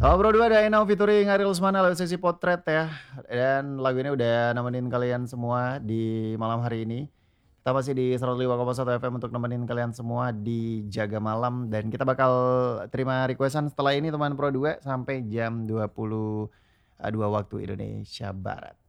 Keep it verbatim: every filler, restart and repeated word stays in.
Halo Bro dua, ada Eno featuring Ariel Lesmana lewat sesi potret ya. Dan lagu ini udah nemenin kalian semua di malam hari ini. Kita masih di seratus lima koma satu F M untuk nemenin kalian semua di Jaga Malam. Dan kita bakal terima requestan setelah ini teman Pro dua sampai jam dua puluh dua waktu Indonesia Barat.